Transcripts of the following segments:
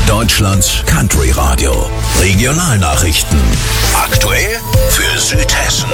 Deutschlands Country Radio. Regionalnachrichten. Aktuell für Südhessen.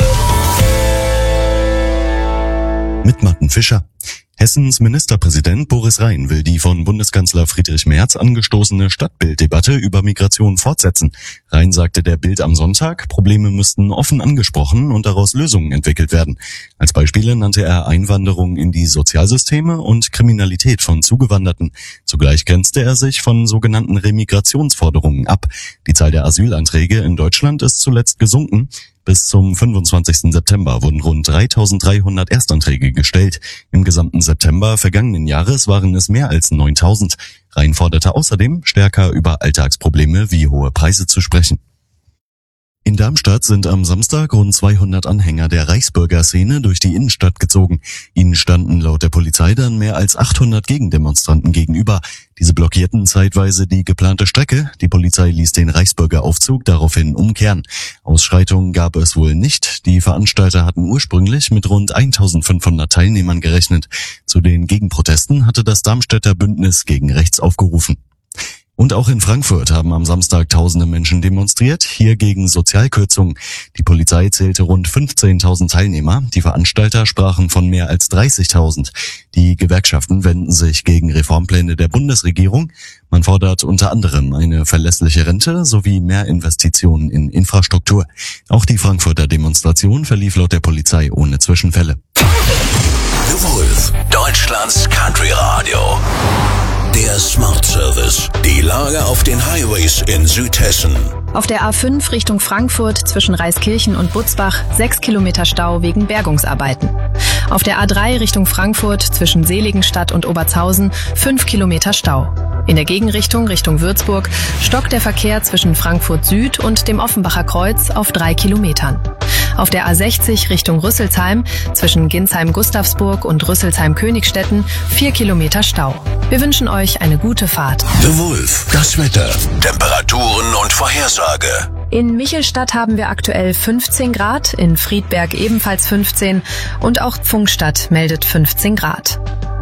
Mit Martin Fischer. Hessens Ministerpräsident Boris Rhein will die von Bundeskanzler Friedrich Merz angestoßene Stadtbilddebatte über Migration fortsetzen. Rhein sagte der Bild am Sonntag, Probleme müssten offen angesprochen und daraus Lösungen entwickelt werden. Als Beispiele nannte er Einwanderung in die Sozialsysteme und Kriminalität von Zugewanderten. Zugleich grenzte er sich von sogenannten Remigrationsforderungen ab. Die Zahl der Asylanträge in Deutschland ist zuletzt gesunken. Bis zum 25. September wurden rund 3.300 Erstanträge gestellt. Im gesamten September vergangenen Jahres waren es mehr als 9.000. Rhein forderte außerdem, stärker über Alltagsprobleme wie hohe Preise zu sprechen. In Darmstadt sind am Samstag rund 200 Anhänger der Reichsbürger-Szene durch die Innenstadt gezogen. Ihnen standen laut der Polizei dann mehr als 800 Gegendemonstranten gegenüber. Diese blockierten zeitweise die geplante Strecke. Die Polizei ließ den Reichsbürgeraufzug daraufhin umkehren. Ausschreitungen gab es wohl nicht. Die Veranstalter hatten ursprünglich mit rund 1.500 Teilnehmern gerechnet. Zu den Gegenprotesten hatte das Darmstädter Bündnis gegen Rechts aufgerufen. Und auch in Frankfurt haben am Samstag tausende Menschen demonstriert, hier gegen Sozialkürzungen. Die Polizei zählte rund 15.000 Teilnehmer. Die Veranstalter sprachen von mehr als 30.000. Die Gewerkschaften wenden sich gegen Reformpläne der Bundesregierung. Man fordert unter anderem eine verlässliche Rente sowie mehr Investitionen in Infrastruktur. Auch die Frankfurter Demonstration verlief laut der Polizei ohne Zwischenfälle. The Wolf, Deutschlands Country Radio. Der Smart Service. Die Lage auf den Highways in Südhessen. Auf der A5 Richtung Frankfurt zwischen Reiskirchen und Butzbach 6 Kilometer Stau wegen Bergungsarbeiten. Auf der A3 Richtung Frankfurt zwischen Seligenstadt und Obertshausen 5 Kilometer Stau. In der Gegenrichtung Richtung Würzburg stockt der Verkehr zwischen Frankfurt Süd und dem Offenbacher Kreuz auf 3 Kilometern. Auf der A60 Richtung Rüsselsheim zwischen Ginsheim-Gustavsburg und Rüsselsheim-Königstetten 4 Kilometer Stau. Wir wünschen euch eine gute Fahrt. The Wolf, das Wetter, Temperaturen und Vorhersage. In Michelstadt haben wir aktuell 15 Grad, in Friedberg ebenfalls 15 und auch Pfungstadt meldet 15 Grad.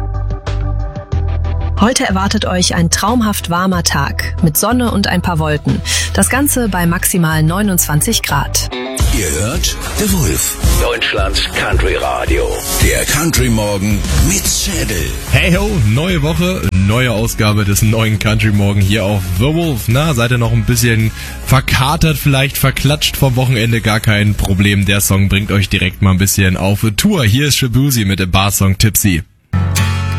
Heute erwartet euch ein traumhaft warmer Tag mit Sonne und ein paar Wolken. Das Ganze bei maximal 29 Grad. Ihr hört The Wolf, Deutschlands Country Radio. Der Country Morgen mit Zedel. Hey ho, neue Woche, neue Ausgabe des neuen Country Morgen hier auf The Wolf. Na, seid ihr noch ein bisschen verkatert, vielleicht verklatscht vom Wochenende? Gar kein Problem. Der Song bringt euch direkt mal ein bisschen auf Tour. Hier ist Shabuzi mit dem Barsong Tipsy.